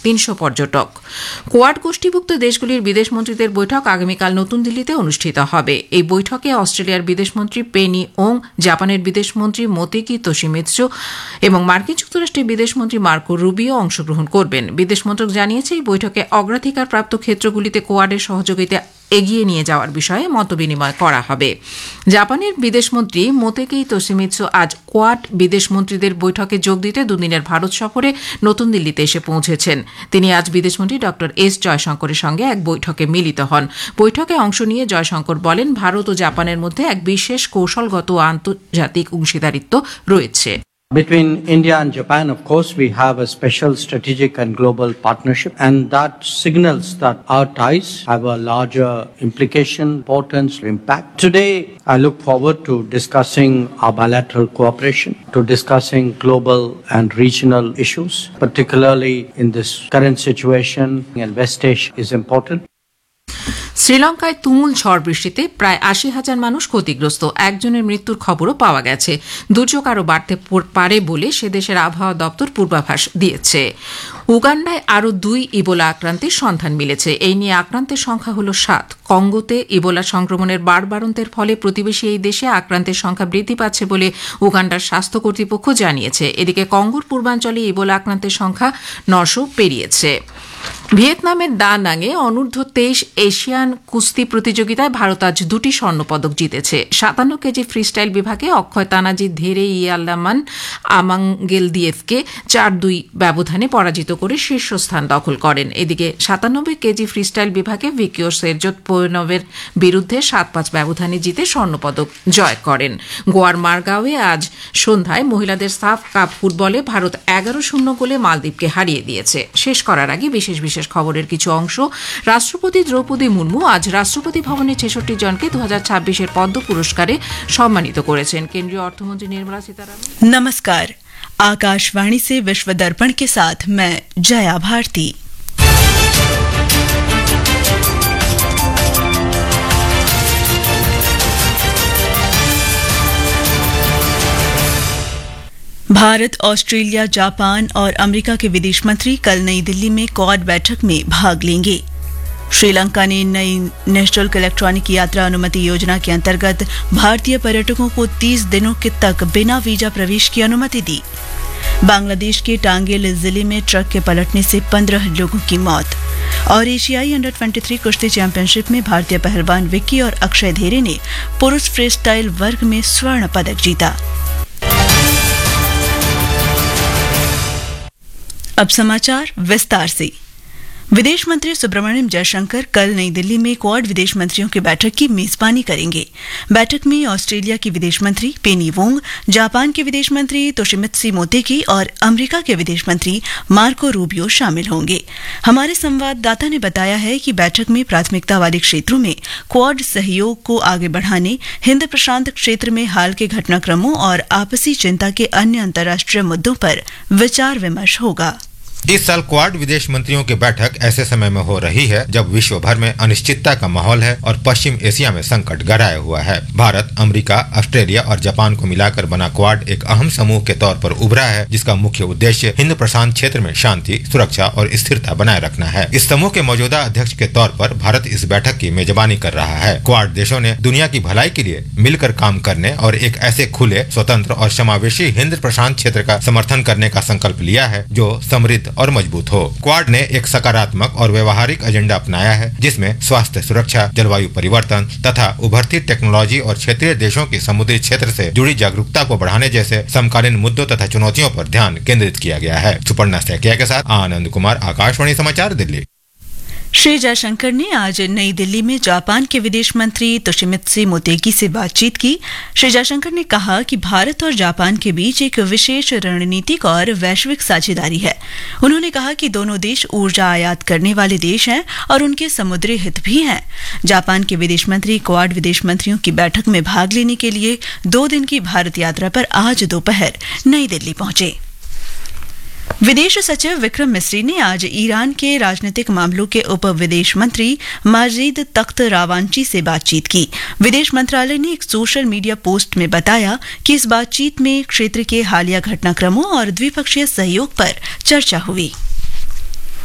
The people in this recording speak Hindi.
300 পর্যটক। কোয়াড গোষ্ঠীভুক্ত দেশগুলির বিদেশমন্ত্রীদের বৈঠক আগামীকাল নতুন দিল্লিতে অনুষ্ঠিত হবে। এই বৈঠকে অস্ট্রেলিয়ার বিদেশমন্ত্রী পেনি ওং, জাপানের বিদেশমন্ত্রী মোতেকি তোশিমিৎসু এবং মার্কিন যুক্তরাষ্ট্রের বিদেশমন্ত্রী মার্কো রুবিও অংশগ্রহণ করবেন। বিদেশ মন্ত্রক জানিয়েছে এই বৈঠকে অগ্রাধিকারপ্রাপ্ত ক্ষেত্রগুলিতে কোয়াডের সহযোগিতা এগিয়ে নিয়ে যাওয়ার বিষয়ে মতবিনিময় করা হবে। জাপানের বিদেশমন্ত্রী মোতেকি তোশিমিৎসু আজ কোয়াড বিদেশমন্ত্রীদের বৈঠকে যোগ দিতে দুদিনের ভারত সফরে নতুন দিল্লিতে এসে পৌঁছেছেন। তিনি আজ বিদেশমন্ত্রী ড এস জয়শঙ্করের সঙ্গে এক বৈঠকে মিলিত হন। বৈঠকে অংশ নিয়ে জয়শঙ্কর বলেন, ভারত ও জাপানের মধ্যে এক বিশেষ কৌশলগত ও আন্তর্জাতিক অংশীদারিত্ব রয়েছে। Between India and Japan, of course, we have a special strategic and global partnership, and that signals that our ties have a larger implication, importance, impact. Today, I look forward to discussing our bilateral cooperation, to discussing global and regional issues, particularly in this current situation, and West Asia is important. শ্রীলঙ্কায় তুমুল ঝড় বৃষ্টিতে প্রায় 80,000 মানুষ ক্ষতিগ্রস্ত, একজনের মৃত্যুর খবরও পাওয়া গেছে। দুর্যোগ আরও বাড়তে পারে বলে সে দেশের আবহাওয়া দপ্তর পূর্বাভাস দিয়েছে। উগান্ডায় আরও 2 ইবোলা আক্রান্তের সন্ধান মিলেছে। এই নিয়ে আক্রান্তের সংখ্যা হল 7। কঙ্গোতে ইবোলা সংক্রমণের বাড়বাড়ন্তের ফলে প্রতিবেশী এই দেশে আক্রান্তের সংখ্যা বৃদ্ধি পাচ্ছে বলে উগান্ডার স্বাস্থ্য কর্তৃপক্ষ জানিয়েছে। এদিকে কঙ্গোর পূর্বাঞ্চলে ইবোলা আক্রান্তের সংখ্যা 900 পেরিয়েছে। ভিয়েতনামের দা নাঙে অনূর্ধ্ব 23 এশিয়ান কুস্তি প্রতিযোগিতায় ভারত আজ 2টি স্বর্ণপদক জিতেছে। 57 কেজি ফ্রিস্টাইল বিভাগে অক্ষয় তানাজি ধীরে ইয়ালামান আমাঙ্গেলদিয়েভকে 4-2 ব্যবধানে পরাজিত করে শীর্ষস্থান দখল করেন। এদিকে 97 কেজি ফ্রিস্টাইল বিভাগে ভিকিও সেরজত পোয়নভের বিরুদ্ধে 7-5 ব্যবধানে জিতে স্বর্ণপদক জয় করেন। গোয়ার মারগাঁওয়ে আজ সন্ধ্যায় মহিলাদের সাফ কাপ ফুটবলে ভারত 11-0 গোলে মালদ্বীপকে হারিয়ে দিয়েছে। শেষ করার আগে বিশেষ খবরের কিছু অংশ। রাষ্ট্রপতি দ্রৌপদী মুর্মু আজ রাষ্ট্রপতি ভবনে 66 জনকে 2026 পদ্ম পুরস্কারে সম্মানিত করেছেন। কেন্দ্রীয় অর্থমন্ত্রী নির্মলা সীতারামন। नमस्कार, आकाशवाणी से विश्व दर्पण के साथ मैं जया भारती। भारत, ऑस्ट्रेलिया, जापान और अमेरिका के विदेश मंत्री कल नई दिल्ली में क्वाड बैठक में भाग लेंगे। श्रीलंका ने नई निःशुल्क इलेक्ट्रॉनिक यात्रा अनुमति योजना के अंतर्गत भारतीय पर्यटकों को 30 दिनों तक बिना वीजा प्रवेश की अनुमति दी। बांग्लादेश के टांगेल जिले में ट्रक के पलटने से 15 लोगों की मौत। और एशियाई अंडर-23 कुश्ती चैंपियनशिप में भारतीय पहलवान विक्की और अक्षय धेरे ने पुरुष फ्रीस्टाइल वर्ग में स्वर्ण पदक जीता। अब समाचार विस्तार से। विदेश मंत्री सुब्रमण्यम जयशंकर कल नई दिल्ली में क्वाड विदेश मंत्रियों की बैठक की मेजबानी करेंगे। बैठक में ऑस्ट्रेलिया की विदेश मंत्री पेनी वोंग, जापान के विदेश मंत्री तोशिमित्सु मोतेकी और अमेरिका के विदेश मंत्री मार्को रूबियो शामिल होंगे। हमारे संवाददाता ने बताया है कि बैठक में प्राथमिकता वाले क्षेत्रों में क्वाड सहयोग को आगे बढ़ाने, हिंद प्रशांत क्षेत्र में हाल के घटनाक्रमों और आपसी चिंता के अन्य अंतर्राष्ट्रीय मुद्दों पर विचार विमर्श होगा। इस साल क्वाड विदेश मंत्रियों की बैठक ऐसे समय में हो रही है जब विश्व भर में अनिश्चितता का माहौल है और पश्चिम एशिया में संकट गहराया हुआ है। भारत, अमेरिका, ऑस्ट्रेलिया और जापान को मिलाकर बना क्वाड एक अहम समूह के तौर पर उभरा है, जिसका मुख्य उद्देश्य हिंद प्रशांत क्षेत्र में शांति, सुरक्षा और स्थिरता बनाए रखना है। इस समूह के मौजूदा अध्यक्ष के तौर पर भारत इस बैठक की मेजबानी कर रहा है। क्वाड देशों ने दुनिया की भलाई के लिए मिलकर काम करने और एक ऐसे खुले, स्वतंत्र और समावेशी हिंद प्रशांत क्षेत्र का समर्थन करने का संकल्प लिया है जो समृद्ध और मजबूत हो। क्वाड ने एक सकारात्मक और व्यवहारिक एजेंडा अपनाया है, जिसमें स्वास्थ्य सुरक्षा, जलवायु परिवर्तन तथा उभरती टेक्नोलॉजी और क्षेत्रीय देशों की समुद्री क्षेत्र से जुड़ी जागरूकता को बढ़ाने जैसे समकालीन मुद्दों तथा चुनौतियों पर ध्यान केंद्रित किया गया है। सुपर्णा सैकिया के साथ आनंद कुमार, आकाशवाणी समाचार, दिल्ली। श्री जयशंकर ने आज नई दिल्ली में जापान के विदेश मंत्री तोशिमित्सु मोतेगी से बातचीत की। श्री जयशंकर ने कहा कि भारत और जापान के बीच एक विशेष रणनीतिक और वैश्विक साझेदारी है। उन्होंने कहा कि दोनों देश ऊर्जा आयात करने वाले देश हैं और उनके समुद्री हित भी हैं। जापान के विदेश मंत्री क्वाड विदेश मंत्रियों की बैठक में भाग लेने के लिए 2 दिन की भारत यात्रा पर आज दोपहर नई दिल्ली पहुंचे। विदेश सचिव विक्रम मिस्री ने आज ईरान के राजनीतिक मामलों के उप विदेश मंत्री माजिद तख्त रावांची से बातचीत की। विदेश मंत्रालय ने एक सोशल मीडिया पोस्ट में बताया कि इस बातचीत में क्षेत्र के हालिया घटनाक्रमों और द्विपक्षीय सहयोग पर चर्चा हुई।